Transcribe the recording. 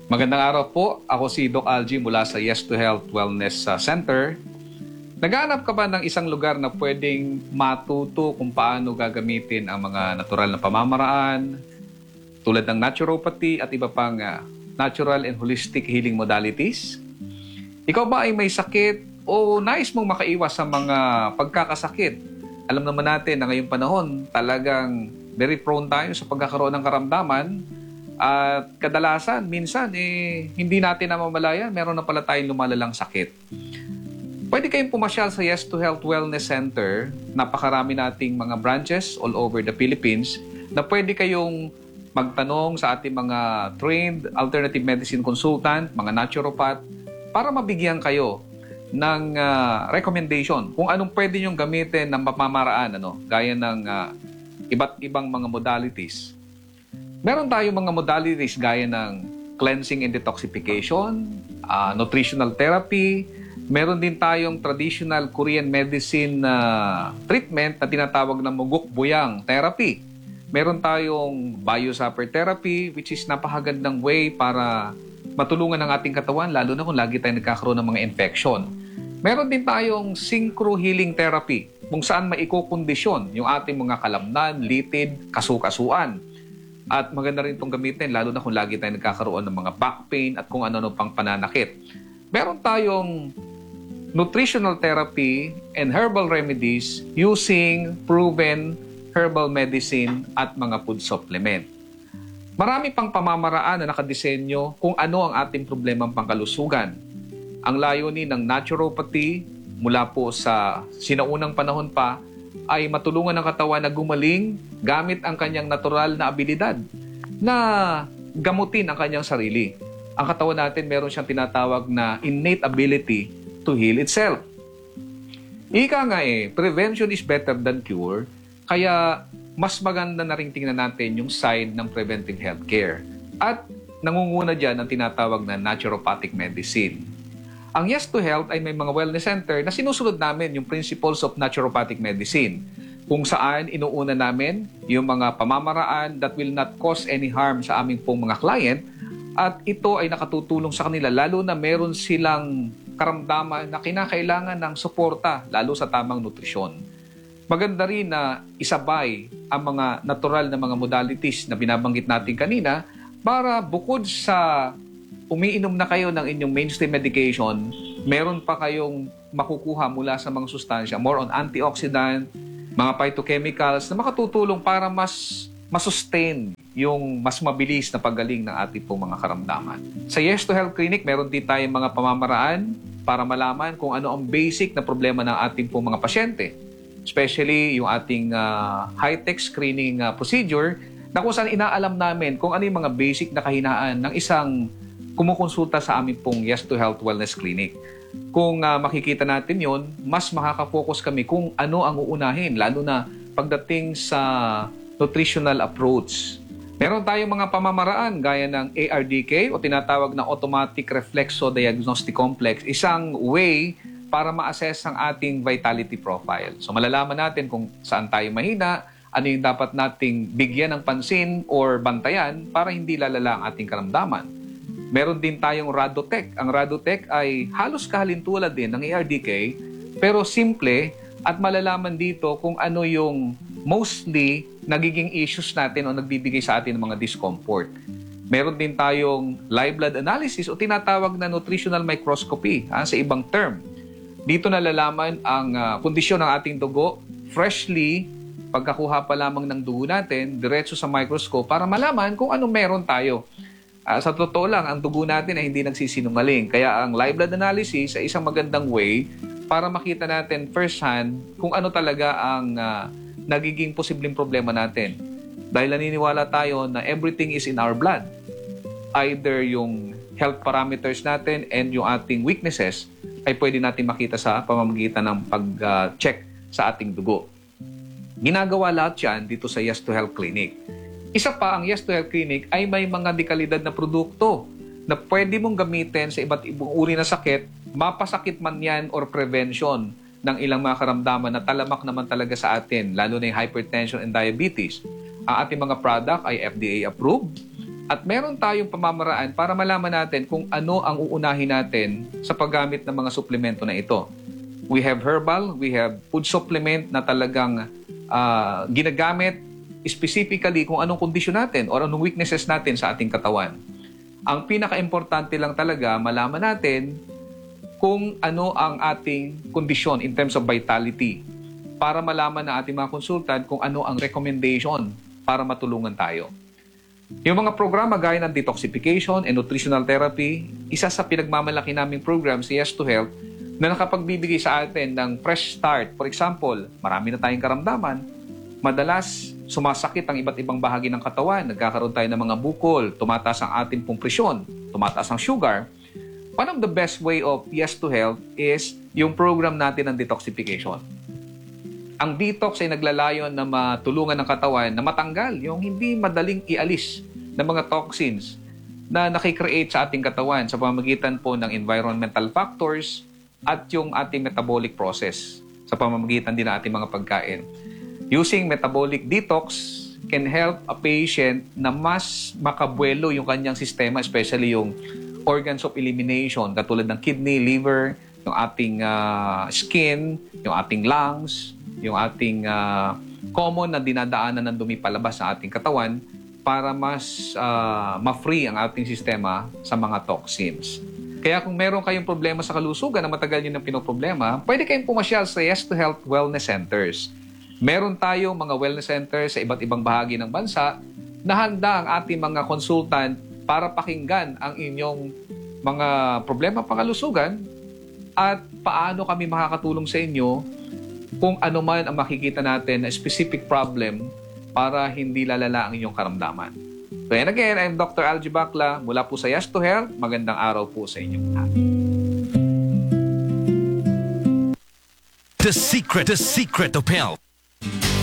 Magandang araw po. Ako si Doc Algie mula sa Yes to Health Wellness Center. Naghahanap ka ba ng isang lugar na pwedeng matuto kung paano gagamitin ang mga natural na pamamaraan tulad ng naturopathy at iba pang natural and holistic healing modalities? Ikaw ba ay may sakit o nais mong makaiwas sa mga pagkakasakit? Alam naman natin na ngayong panahon talagang very prone tayo sa pagkakaroon ng karamdaman. At kadalasan, minsan, hindi natin namamalayan, meron na pala tayong lumalalang sakit. Pwede kayong pumasyal sa Yes to Health Wellness Center. Napakarami nating mga branches all over the Philippines na pwede kayong magtanong sa ating mga trained alternative medicine consultant, mga naturopath, para mabigyan kayo ng recommendation kung anong pwede nyong gamitin ng pamamaraan, gaya ng iba't ibang mga modalities. Meron tayong mga modalities gaya ng cleansing and detoxification, nutritional therapy. Meron din tayong traditional Korean medicine treatment na tinatawag na muguk buyang therapy. Meron tayong biosupper therapy, which is napakagandang way para matulungan ang ating katawan, lalo na kung lagi tayo nagkakaroon ng mga infection. Meron din tayong synchro healing therapy, kung saan maikokondisyon yung ating mga kalamnan, litid, kasukasuan. At maganda rin itong gamitin, lalo na kung lagi tayo nagkakaroon ng mga back pain at kung ano-ano pang pananakit. Meron tayong nutritional therapy and herbal remedies using proven herbal medicine at mga food supplement. Marami pang pamamaraan na nakadisenyo kung ano ang ating problemang pangkalusugan. Ang layunin ng naturopathy mula po sa sinaunang panahon pa ay matulungan ang katawan na gumaling gamit ang kanyang natural na abilidad na gamutin ang kanyang sarili. Ang katawan natin meron siyang tinatawag na innate ability to heal itself. Ika nga prevention is better than cure, kaya mas maganda na rin tingnan natin yung side ng preventive healthcare. At nangunguna dyan ang tinatawag na naturopathic medicine. Ang Yes to Health ay may mga wellness center na sinusunod namin yung principles of naturopathic medicine, kung saan inuuna namin yung mga pamamaraan that will not cause any harm sa aming pong mga client, at ito ay nakatutulong sa kanila lalo na meron silang karamdaman na kinakailangan ng suporta, lalo sa tamang nutrisyon. Maganda rin na isabay ang mga natural na mga modalities na binabanggit natin kanina para bukod sa umiinom na kayo ng inyong mainstream medication, meron pa kayong makukuha mula sa mga sustansya, more on antioxidant, mga phytochemicals na makatutulong para mas masustain yung mas mabilis na paggaling ng ating pong mga karamdaman. Sa Yes to Health Clinic, meron din tayong mga pamamaraan para malaman kung ano ang basic na problema ng ating pong mga pasyente. Especially yung ating high-tech screening procedure na kung saan inaalam namin kung ano yung mga basic na kahinaan ng isang kumukonsulta sa amin pong Yes to Health Wellness Clinic. Kung makikita natin yon, mas makaka-focus kami kung ano ang uunahin, lalo na pagdating sa nutritional approach. Meron tayong mga pamamaraan gaya ng ARDK o tinatawag na Automatic Reflexo Diagnostic Complex, isang way para ma-assess ang ating vitality profile. So malalaman natin kung saan tayo mahina, ano yung dapat nating bigyan ng pansin or bantayan para hindi lalala ang ating karamdaman. Meron din tayong Radotech. Ang Radotech ay halos kahalintulad din ng ARDK, pero simple at malalaman dito kung ano yung mostly nagiging issues natin o nagbibigay sa atin ng mga discomfort. Meron din tayong live blood analysis o tinatawag na nutritional microscopy sa ibang term. Dito nalalaman ang kondisyon ng ating dugo freshly, pagkakuha pa lamang ng dugo natin, diretso sa microscope para malaman kung ano meron tayo. Sa totoo lang, ang dugo natin ay hindi nagsisinungaling. Kaya ang live blood analysis ay isang magandang way para makita natin first hand kung ano talaga ang nagiging posibleng problema natin. Dahil naniniwala tayo na everything is in our blood. Either yung health parameters natin and yung ating weaknesses ay pwede natin makita sa pamamagitan ng pag-check sa ating dugo. Ginagawa lahat yan dito sa Yes to Health Clinic. Isa pa, ang Yes to Health Clinic ay may mga dekalidad na produkto na pwede mong gamitin sa iba't ibang uri na sakit, mapasakit man yan or prevention ng ilang mga karamdaman na talamak naman talaga sa atin, lalo na yung hypertension and diabetes. Ang ating mga product ay FDA approved. At meron tayong pamamaraan para malaman natin kung ano ang uunahin natin sa paggamit ng mga suplemento na ito. We have herbal, we have food supplement na talagang ginagamit specifically kung anong kondisyon natin or anong weaknesses natin sa ating katawan. Ang pinaka-importante lang talaga, malaman natin kung ano ang ating kondisyon in terms of vitality para malaman ng ating mga konsultant kung ano ang recommendation para matulungan tayo. Yung mga programa gaya ng detoxification and nutritional therapy, isa sa pinagmamalaki naming program si Yes to Health na nakapagbibigay sa atin ng fresh start. For example, marami na tayong karamdaman. Madalas, sumasakit ang iba't ibang bahagi ng katawan. Nagkakaroon tayo ng mga bukol, tumataas ang ating pong presyon, tumataas ang sugar. One of the best way of Yes to Health is yung program natin ng detoxification. Ang detox ay naglalayon na matulungan ng katawan na matanggal yung hindi madaling ialis na mga toxins na nakikreate sa ating katawan sa pamamagitan po ng environmental factors at yung ating metabolic process sa pamamagitan din ng ating mga pagkain. Using metabolic detox can help a patient na mas makabuelo yung kanyang sistema, especially yung organs of elimination katulad ng kidney, liver, yung ating skin, yung ating lungs, yung ating common na dinadaanan ng dumi palabas sa ating katawan para mas ma-free ang ating sistema sa mga toxins. Kaya kung meron kayong problema sa kalusugan na matagal nyo ng pinoproblema, pwede kayong pumasyal sa Yes to Health Wellness Centers. Meron tayong mga wellness centers sa iba't ibang bahagi ng bansa na handa ang ating mga consultant para pakinggan ang inyong mga problema pangkalusugan at paano kami makakatulong sa inyo kung ano man ang makikita natin na specific problem para hindi lalala ang inyong karamdaman. So and again, I'm Dr. Algie Bacla mula po sa Yes to Health. Magandang araw po sa inyong lahat. The secret of health.